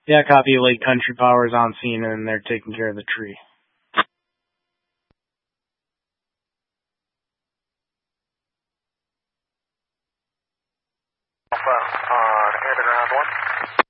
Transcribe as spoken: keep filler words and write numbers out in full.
Yeah, copy. Lake Country Power's on scene and they're taking care of the tree. Alpha on underground one.